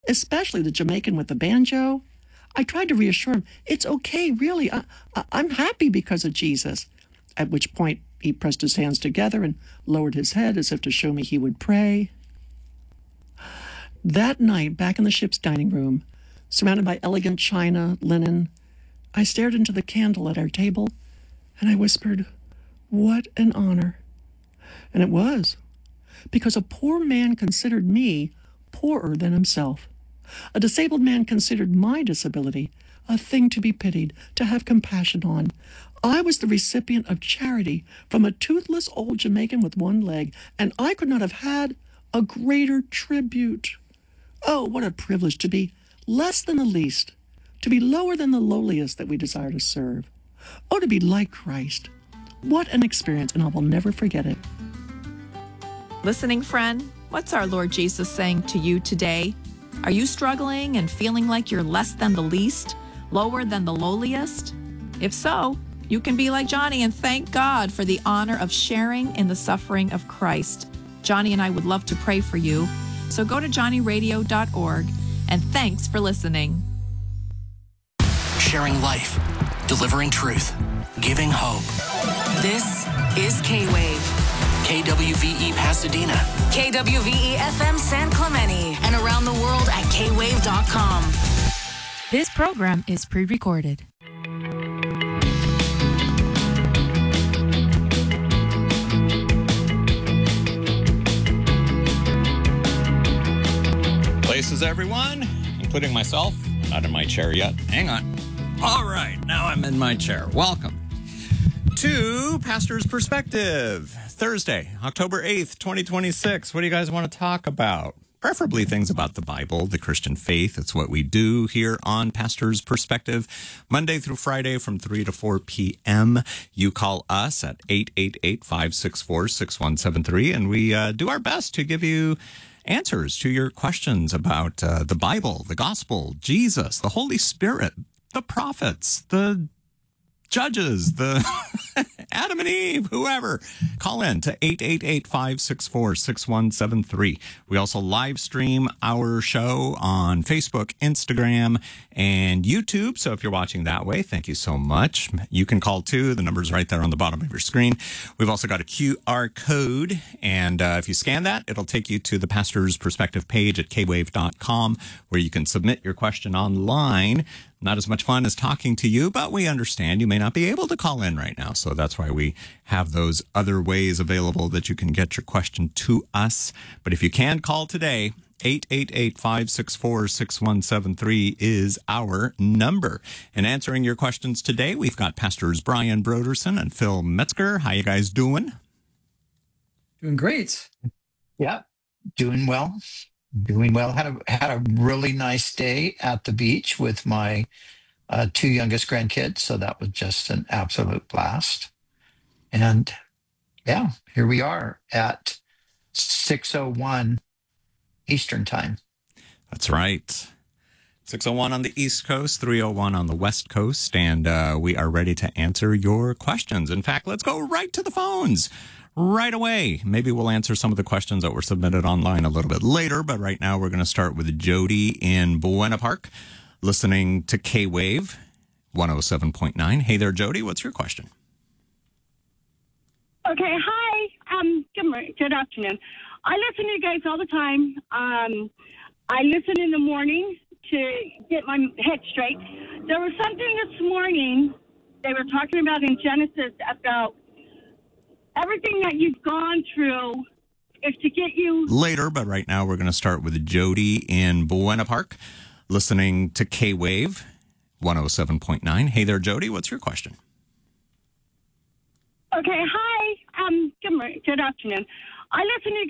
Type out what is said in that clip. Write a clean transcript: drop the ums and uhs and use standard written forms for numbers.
especially the Jamaican with the banjo. I tried to reassure him, it's okay, really. I'm happy because of Jesus. At which point, he pressed his hands together and lowered his head as if to show me he would pray. That night, back in the ship's dining room, surrounded by elegant china, linen, I stared into the candle at our table, and I whispered, "What an honor." And it was, because a poor man considered me poorer than himself. A disabled man considered my disability a thing to be pitied, to have compassion on. I was the recipient of charity from a toothless old Jamaican with one leg, and I could not have had a greater tribute. Oh, what a privilege to be less than the least, to be lower than the lowliest that we desire to serve. Oh, to be like Christ. What an experience, and I will never forget it. Listening friend, what's our Lord Jesus saying to you today? Are you struggling and feeling like you're less than the least, lower than the lowliest? If so, you can be like Johnny and thank God for the honor of sharing in the suffering of Christ. Johnny and I would love to pray for you, so go to johnnyradio.org, and thanks for listening. Sharing life, delivering truth, giving hope. This is K-Wave. KWVE Pasadena. KWVE FM San Clemente. And around the world at kwave.com. This program is pre-recorded. Places, everyone, including myself. Not in my chair yet. Hang on. All right, now I'm in my chair. Welcome to Pastor's Perspective, Thursday, October 8th, 2026. What do you guys want to talk about? Preferably things about the Bible, the Christian faith. It's what we do here on Pastor's Perspective, Monday through Friday from 3 to 4 p.m. You call us at 888-564-6173, and we do our best to give you answers to your questions about the Bible, the gospel, Jesus, the Holy Spirit, the prophets, the judges, the Adam and Eve, whoever. Call in to 888-564-6173. We also live stream our show on Facebook, Instagram, and YouTube. So if you're watching that way, thank you so much. You can call too. The number's right there on the bottom of your screen. We've also got a QR code, and if you scan that, it'll take you to the Pastor's Perspective page at kwave.com, where you can submit your question online. Not as much fun as talking to you, but we understand you may not be able to call in right now. So that's why we have those other ways available that you can get your question to us. But if you can call today, 888-564-6173 is our number. And answering your questions today, we've got Pastors Brian Broderson and Phil Metzger. How you guys doing? Doing great. Yeah, doing well. Doing well. Had a really nice day at the beach with my two youngest grandkids, so that was just an absolute blast. And yeah, here we are at 6:01 Eastern Time. That's right. 6:01 on the East Coast, 3:01 on the West Coast, and we are ready to answer your questions. In fact, let's go right to the phones. Right away. Maybe we'll answer some of the questions that were submitted online a little bit later, but right now we're going to start with Jody in Buena Park, listening to K-Wave 107.9. Hey there, Jody. What's your question? Okay, hi. Good afternoon. I listen to you guys all the time. I listen in the morning to get my head straight. There was something this morning they were talking about in Genesis about everything that you've gone through is to get you... Later, but right now we're going to start with Jody in Buena Park, listening to K-Wave 107.9. Hey there, Jody. What's your question? Okay, hi. Good afternoon. I listen to you